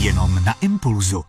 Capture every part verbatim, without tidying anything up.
Jenom na Impulzu.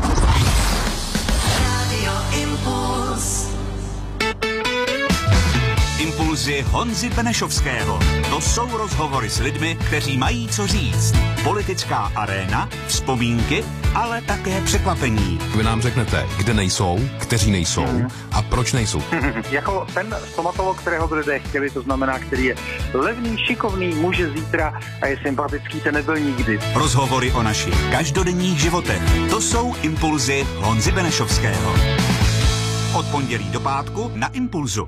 Impulzy Honzy Benešovského. To jsou rozhovory s lidmi, kteří mají co říct. Politická aréna, vzpomínky, ale také překvapení. Vy nám řeknete, kde nejsou, kteří nejsou a proč nejsou. Jako ten stomatolog, kterého by lidé chtěli, to znamená, který je levný, šikovný, může zítra a je sympatický, ten nebyl nikdy. Rozhovory o našich každodenních životech. To jsou Impulzy Honzy Benešovského. Od pondělí do pátku na Impulzu.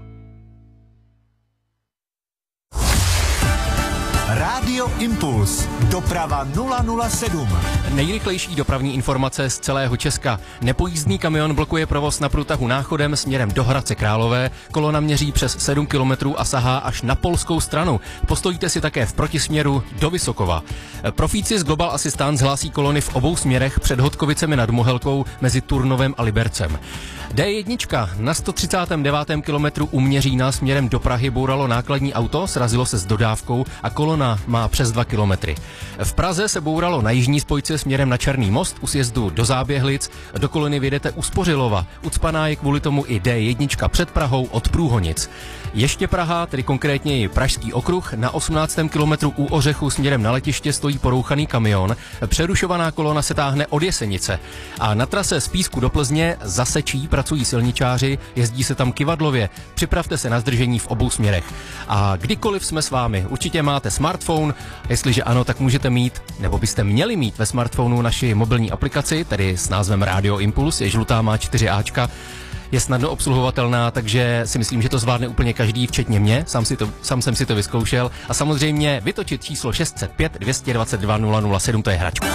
Rádio Impuls. Doprava nula nula sedm. Nejrychlejší dopravní informace z celého Česka. Nepojízdný kamion blokuje provoz na průtahu Náchodem směrem do Hradce Králové. Kolona měří přes sedm kilometrů a sahá až na polskou stranu. Postojíte si také v protisměru do Vysokova. Profíci z Global Assistance hlásí kolony v obou směrech před Hodkovicemi nad Mohelkou mezi Turnovem a Libercem. D jedna na sto třicátém devátém kilometru u Měřína směrem do Prahy bouralo nákladní auto, srazilo se s dodávkou a kolona má přes dva kilometry. V Praze se bouralo na jižní spojce směrem na Černý most u sjezdu do Záběhlic. Do kolony vyjedete u Spořilova. Ucpaná je kvůli tomu i D jedna před Prahou od Průhonic. Ještě Praha, tedy konkrétně Pražský okruh, na osmnáctém kilometru u Ořechu směrem na letiště stojí porouchaný kamion. Přerušovaná kolona se táhne od Jesenice. A na trase z Písku do Plzně zasečí pracují silničáři, jezdí se tam kyvadlově. Připravte se na zdržení v obou směrech. A kdykoliv jsme s vámi, určitě máte smartphone, jestliže ano, tak můžete mít, nebo byste měli mít ve smartphonu naši mobilní aplikaci, tedy s názvem Radio Impuls, je žlutá, má čtyři áčka. Je snadno obsluhovatelná, takže si myslím, že to zvládne úplně každý, včetně mě. Sám, si to, sám jsem si to vyzkoušel. A samozřejmě vytočit číslo šest set pět dvě stě dvacet dva nula nula sedm, to je hračka.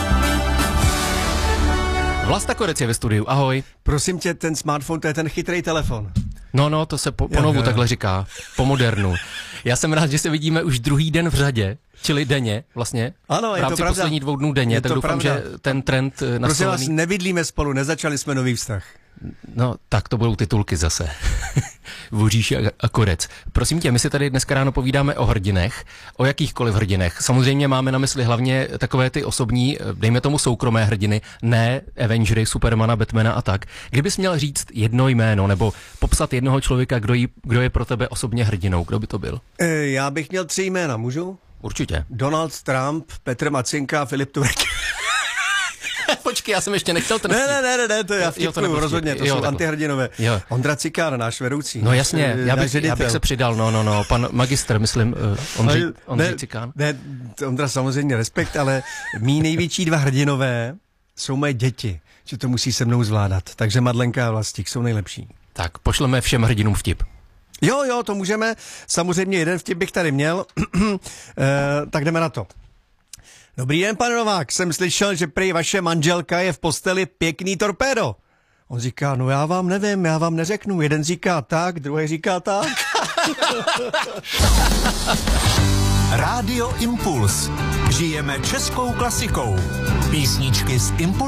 Vlasta Korec je ve studiu, ahoj. Prosím tě, ten smartphone, to je ten chytrý telefon. No, no, to se po, po novu takhle říká, po modernu. Já jsem rád, že se vidíme už druhý den v řadě, čili denně vlastně. Ano, je v rámci to pravda. posledních dvou dnů denně, Je tak to doufám, pravda. že ten trend nastolený... Prosím vás, nebydlíme spolu, nezačali jsme nový vztah. No, tak to budou titulky zase. Voříš a, a Korec. Prosím tě, my si tady dneska ráno povídáme o hrdinech, o jakýchkoliv hrdinech. Samozřejmě máme na mysli hlavně takové ty osobní, dejme tomu soukromé hrdiny, ne Avengery, Supermana, Batmana a tak. Kdybys měl říct jedno jméno, nebo popsat jednoho člověka, kdo, jí, kdo je pro tebe osobně hrdinou, kdo by to byl? E, já bych měl tři jména, můžu? Určitě. Donald Trump, Petr Macinka a Filip Turek. Počkej, já jsem ještě nechtěl ten Ne, ne, ne, ne, to já vtipnuju, rozhodně, to jo, jsou takhle. antihrdinové. Jo. Ondra Cikár, náš vedoucí. No jasně, já bych, náš já bych se přidal, no, no, no, pan magistr, myslím, uh, Ondřej, Ondřej ne, Cikán. Ne, Ondra samozřejmě respekt, ale mý největší dva hrdinové jsou moje děti, že to musí se mnou zvládat. Takže Madlenka a Vlastík jsou nejlepší. Tak, pošleme všem hrdinům vtip. Jo, jo, to můžeme. Samozřejmě jeden vtip bych tady měl. e, tak jdeme na to. Dobrý den, pane Novák, jsem slyšel, že prý vaše manželka je v posteli pěkný torpédo. On říká, no já vám nevím, já vám neřeknu. Jeden říká tak, druhý říká tak. Rádio Impuls. Žijeme českou klasikou. Písničky z Impulsu.